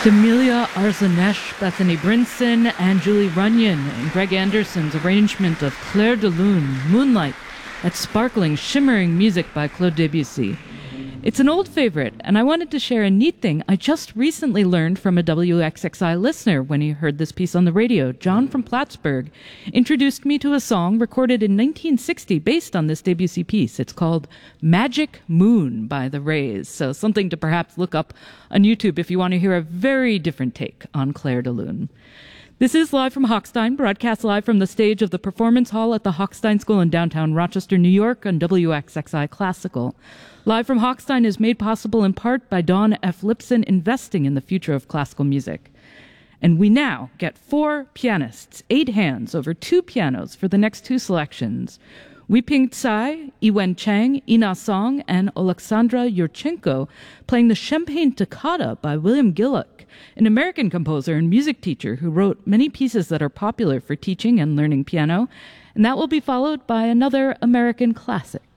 Camelia Arzanesh, Bethany Brinson, and Julie Runyon in Greg Anderson's arrangement of Clair de Lune, Moonlight, that sparkling, shimmering music by Claude Debussy. It's an old favorite, and I wanted to share a neat thing I just recently learned from a WXXI listener when he heard this piece on the radio. John from Plattsburgh introduced me to a song recorded in 1960 based on this Debussy piece. It's called Magic Moon by the Rays, so something to perhaps look up on YouTube if you want to hear a very different take on Clair de Lune. This is Live from Hochstein, broadcast live from the stage of the Performance Hall at the Hochstein School in downtown Rochester, New York on WXXI Classical. Live from Hochstein is made possible in part by Dawn F. Lipson investing in the future of classical music. And we now get 4 pianists, 8 hands over 2 pianos for the next 2 selections. Weiping Tsai, Iwen Chang, Ina Song, and Alexandra Yurchenko playing the Champagne Toccata by William Gillick, an American composer and music teacher who wrote many pieces that are popular for teaching and learning piano, and that will be followed by another American classic.